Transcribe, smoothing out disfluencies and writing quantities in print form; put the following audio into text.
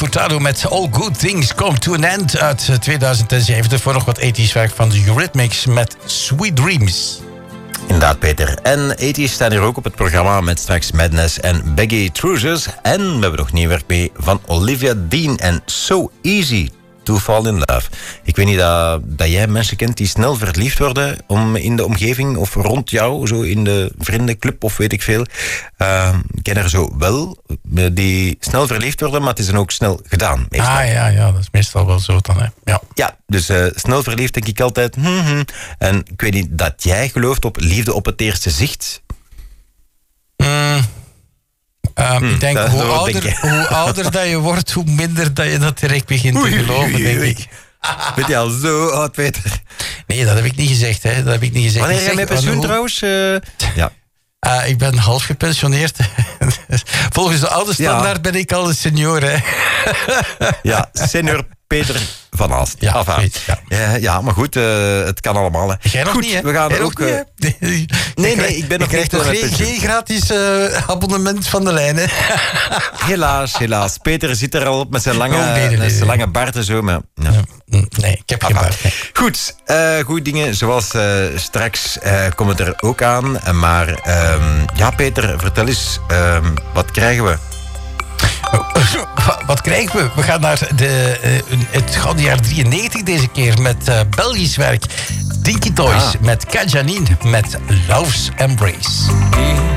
Furtado met All Good Things Come to an End uit 2007. Ervoor nog wat 80s werk van de Eurythmics met Sweet Dreams. Inderdaad, Peter. En 80's staan hier ook op het programma met straks Madness en Baggy Trousers. En we hebben nog nieuw werk mee van Olivia Dean en So Easy to Fall in Love. Ik weet niet dat jij mensen kent die snel verliefd worden in de omgeving of rond jou, zo in de vriendenclub of weet ik veel. Ik ken er zo wel die snel verliefd worden, maar het is dan ook snel gedaan. Meestal. Ja, dat is meestal wel zo dan. Hè. Ja, dus snel verliefd denk ik altijd. En ik weet niet dat jij gelooft op liefde op het eerste zicht. Ik denk, hoe ouder dat je wordt, hoe minder dat je dat direct begint te geloven, denk ik. Ben je al zo oud, Peter? Nee, dat heb ik niet gezegd. Hè. Wanneer ga je met pensioen trouwens? Ja. Ik ben half gepensioneerd. Volgens de oude standaard ben ik al een senior. Hè. Ja, senior Peter van Aalst. Ja, maar goed, het kan allemaal. Hè. Jij nog goed, niet, hè? We gaan Jij ook... Nee, ik ben nog niet... Geen gratis abonnement van de lijn, hè? Helaas. Peter zit er al op met zijn lange baard en zo. Maar, ja. Nee, ik heb geen baard. Nee. Goed, goede dingen zoals straks komen er ook aan. Maar ja, Peter, vertel eens, wat krijgen we? Wat krijgen we? We gaan naar het gouden jaar 93 deze keer met Belgisch werk. Dinky Toys met Kajanin met Love's Embrace.